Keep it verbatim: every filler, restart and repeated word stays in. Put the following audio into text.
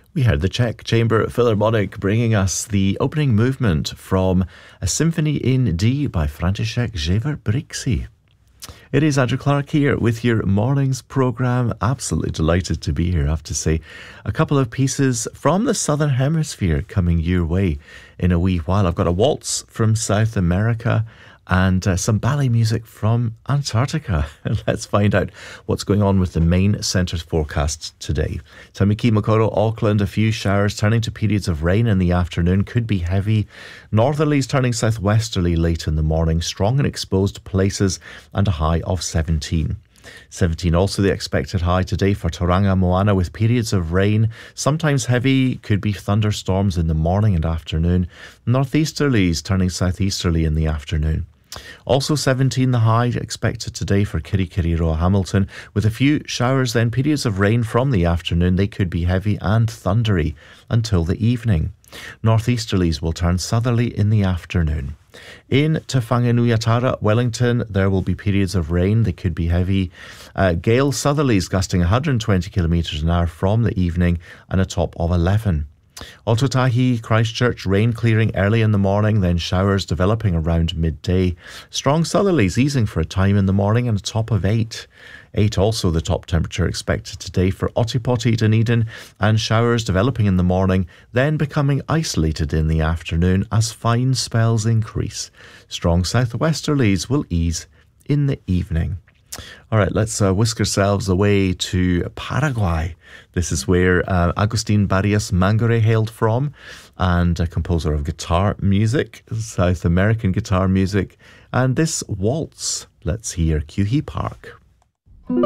We heard the Czech Chamber Philharmonic bringing us the opening movement from a symphony in D by František Žeber-Brixi. It is Andrew Clark here with your morning's programme. Absolutely delighted to be here, I have to say. A couple of pieces from the Southern Hemisphere coming your way in a wee while. I've got a waltz from South America and uh, some ballet music from Antarctica. Let's find out what's going on with the main centre's forecast today. Tamaki Makaurau, Auckland, a few showers turning to periods of rain in the afternoon, could be heavy. Northerlies turning southwesterly late in the morning, strong in exposed places, and a high of seventeen. seventeen also the expected high today for Tauranga Moana, with periods of rain, sometimes heavy, could be thunderstorms in the morning and afternoon. Northeasterlies turning southeasterly in the afternoon. Also seventeen the high expected today for Kirikiriroa Hamilton, with a few showers, then periods of rain from the afternoon. They could be heavy and thundery until the evening. Northeasterlies will turn southerly in the afternoon. In Te Whanganui-a-Tara, Wellington, there will be periods of rain. They could be heavy. Uh, gale southerlies gusting one hundred twenty kilometres an hour from the evening and a top of eleven. Ōtautahi, Christchurch, rain clearing early in the morning, then showers developing around midday. Strong southerlies easing for a time in the morning and a top of eight. eight also the top temperature expected today for Otipoti, Dunedin, and showers developing in the morning, then becoming isolated in the afternoon as fine spells increase. Strong southwesterlies will ease in the evening. All right, let's uh, whisk ourselves away to Paraguay. This is where uh, Agustin Barrios Mangare hailed from, and a composer of guitar music, South American guitar music. And this waltz, let's hear Cuhi Park.